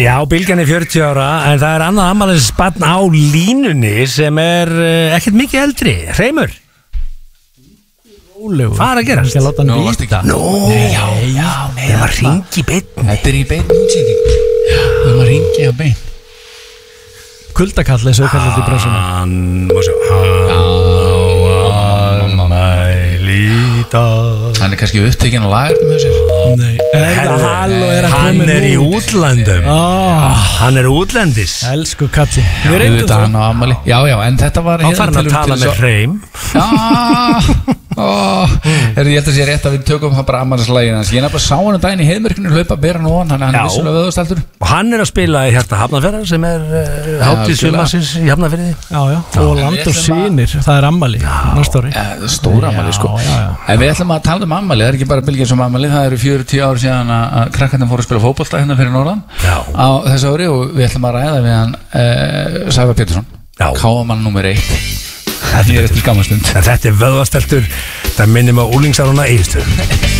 Já, Bylgjan 40 ára, en það annað afmælisbarn á línunni sem ekkert mikið eldri. Hreimur Hvað að gerast? Ekki að láta hann vita. Það var hringi beinn. Þetta í beinn útsendingu. Það var hringi á beinn. Kuldakall eins og kallar þetta í bröðsuna. Hann kannski upptekinn að laga með sér. Nei. Hann í útlandum. Hann útlendis. Elsku Katli. Við reyndum það. Hann á afmæli. Já, en þetta var Hann farin að tala með Hreim. Ég held að sé rétt að við tökum það bara afmælisslagið hans. Ég nefnilega sá hann daginn í Heiðmörkinu hlaupa bera nú hann er vissulega vöðustæltur. Og hann að spila í Hjarta Hafnarfjarðar sem hátíð sumarsins í Hafnarfirði. Já. Og Land og Synir, það er afmæli næsta ári. Stóra afmæli sko. En við ætlum að tala um afmæli, það er ekki bara Bylgjan sem afmæli, það eru 40 ár síðan að krakkarnir fóru að spila fótbolta hérna fyrir norðan á þessu ári og við ætlum að ræða við hann Sævar Pétursson, K.A.-mann númer 1. Þetta er eftir skamastund. Þetta vöðvastæltur, það minnir mig á úlingsáruna Egilsstöðum.